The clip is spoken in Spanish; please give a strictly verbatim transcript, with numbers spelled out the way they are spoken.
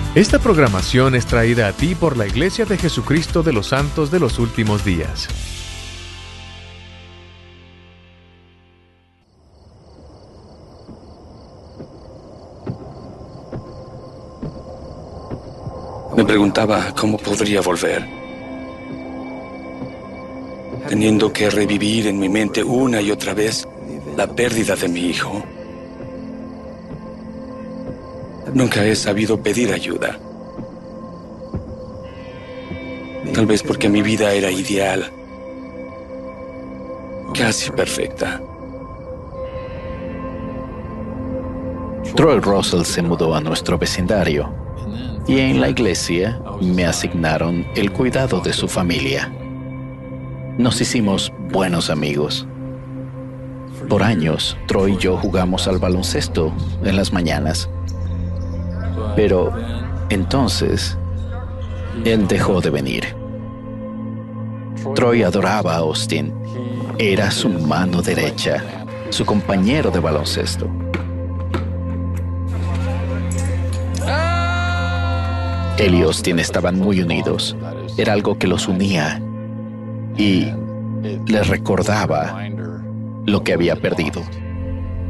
Esta programación es traída a ti por la Iglesia de Jesucristo de los Santos de los Últimos Días. Me preguntaba cómo podría volver, teniendo que revivir en mi mente una y otra vez la pérdida de mi hijo. Nunca he sabido pedir ayuda. Tal vez porque mi vida era ideal, casi perfecta. Troy Russell se mudó a nuestro vecindario y en la iglesia me asignaron el cuidado de su familia. Nos hicimos buenos amigos. Por años, Troy y yo jugamos al baloncesto en las mañanas. Pero entonces, él dejó de venir. Troy adoraba a Austin. Era su mano derecha, su compañero de baloncesto. Él y Austin estaban muy unidos. Era algo que los unía y les recordaba lo que había perdido.